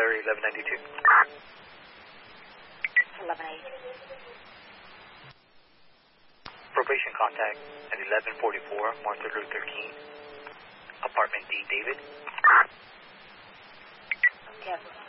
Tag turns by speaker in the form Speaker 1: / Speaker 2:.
Speaker 1: Larry 1192.
Speaker 2: 1182.
Speaker 1: Probation contact at 1144 Martha Luther King, apartment D, David.
Speaker 2: Yes.